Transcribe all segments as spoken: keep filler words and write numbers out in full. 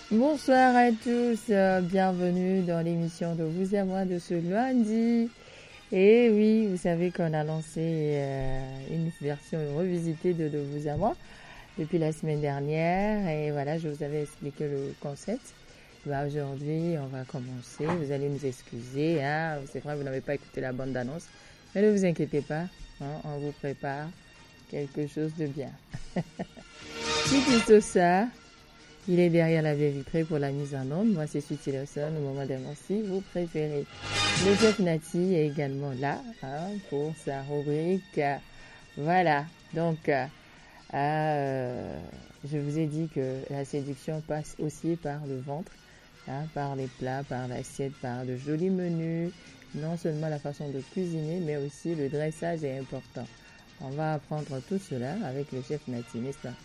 Bonsoir à tous, euh, bienvenue dans l'émission de Vous et moi de ce lundi. Et oui, vous savez qu'on a lancé euh, une version revisitée de, de Vous et moi depuis la semaine dernière. Et voilà, je vous avais expliqué le concept. Bah, aujourd'hui, on va commencer. Vous allez nous excuser. Hein. C'est vrai, vous n'avez pas écouté la bande d'annonce. Mais ne vous inquiétez pas, hein, on vous prépare quelque chose de bien. Qui dit ça? Il est derrière la baie vitrée pour la mise en onde. Moi, c'est Suti Lawson, au moment d'un si vous préférez. Le chef Nati est également là hein, pour sa rubrique. Voilà. Donc, euh, euh, je vous ai dit que la séduction passe aussi par le ventre, hein, par les plats, par l'assiette, par de jolis menus. Non seulement la façon de cuisiner, mais aussi le dressage est important. On va apprendre tout cela avec le chef Nati, n'est-ce pas?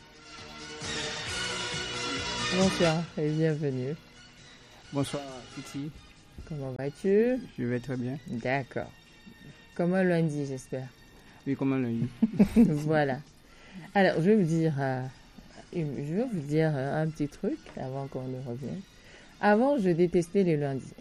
Bonsoir et bienvenue. Bonsoir, Titi. Comment vas-tu? Je vais très bien. D'accord. Comme un lundi, j'espère. Oui, comme un lundi. Voilà. Alors, je vais vous dire, euh, je vais vous dire euh, un petit truc avant qu'on ne revienne. Avant, je détestais les lundis.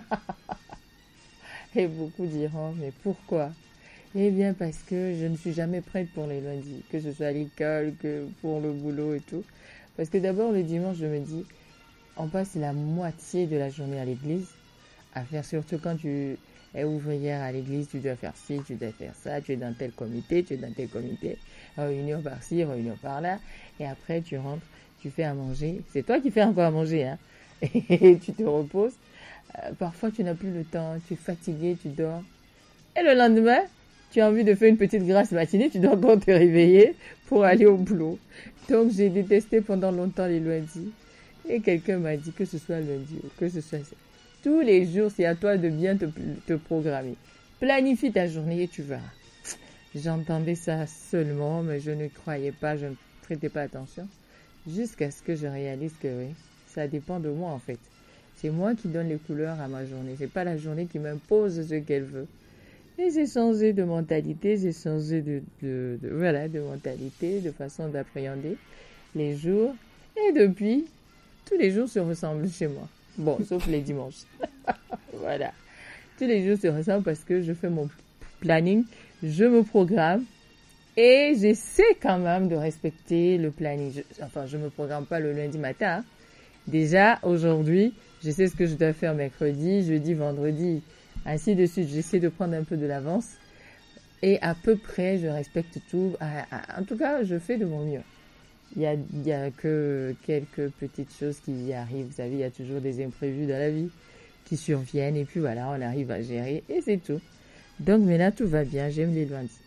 Et beaucoup diront, mais pourquoi? Eh bien, parce que je ne suis jamais prête pour les lundis, que ce soit à l'école, que pour le boulot et tout. Parce que d'abord, le dimanche, je me dis, on passe la moitié de la journée à l'église à faire, surtout quand tu es ouvrière à l'église, tu dois faire ci, tu dois faire ça, tu es dans tel comité, tu es dans tel comité, réunion par-ci, réunion par-là, et après tu rentres, tu fais à manger. C'est toi qui fais encore à manger, hein, et tu te reposes. Euh, parfois, tu n'as plus le temps, tu es fatigué, tu dors. Et le lendemain, tu as envie de faire une petite grasse matinée, tu dois encore te réveiller pour aller au boulot. Donc, j'ai détesté pendant longtemps les lundis. Et quelqu'un m'a dit que ce soit lundi ou que ce soit... Tous les jours, c'est à toi de bien te, te programmer. Planifie ta journée et tu verras. J'entendais ça seulement, mais je ne croyais pas, je ne prêtais pas attention. Jusqu'à ce que je réalise que oui, ça dépend de moi en fait. C'est moi qui donne les couleurs à ma journée. C'est pas la journée qui m'impose ce qu'elle veut. Et j'ai changé de mentalité, j'ai changé de, de, de, voilà, de mentalité, de façon d'appréhender les jours. Et depuis, tous les jours se ressemblent chez moi. Bon, sauf les dimanches. Voilà. Tous les jours se ressemblent parce que je fais mon planning, je me programme et j'essaie quand même de respecter le planning. Je, enfin, je me programme pas le lundi matin. Hein. Déjà, aujourd'hui, je sais ce que je dois faire mercredi, jeudi, vendredi. Ainsi de suite, j'essaie de prendre un peu de l'avance et à peu près, je respecte tout. En tout cas, je fais de mon mieux. Il y a, il y a que quelques petites choses qui y arrivent. Vous savez, il y a toujours des imprévus dans la vie qui surviennent et puis voilà, on arrive à gérer et c'est tout. Donc, mais là, tout va bien. J'aime les lundis.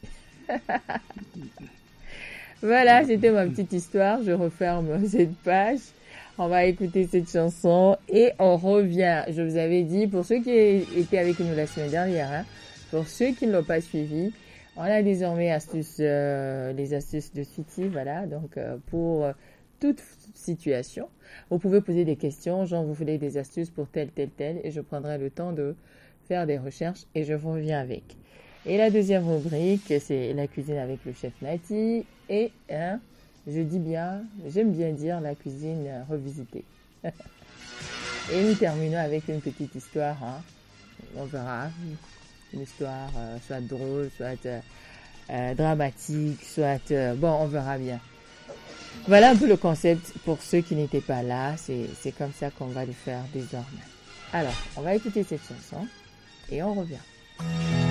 Voilà, c'était ma petite histoire. Je referme cette page. On va écouter cette chanson et on revient. Je vous avais dit, pour ceux qui étaient avec nous la semaine dernière, hein, pour ceux qui ne l'ont pas suivi, on a désormais astuces, euh, les astuces de Suti, voilà. Donc, euh, pour euh, toute situation, vous pouvez poser des questions, genre vous voulez des astuces pour tel, tel, tel, et je prendrai le temps de faire des recherches et je vous reviens avec. Et la deuxième rubrique, c'est la cuisine avec le chef Nati et hein, je dis bien, j'aime bien dire la cuisine revisitée. Et nous terminons avec une petite histoire, hein. On verra, une histoire euh, soit drôle, soit euh, euh, dramatique, soit... Euh, bon, on verra bien. Voilà un peu le concept pour ceux qui n'étaient pas là, c'est, c'est comme ça qu'on va le faire désormais. Alors, on va écouter cette chanson et on revient.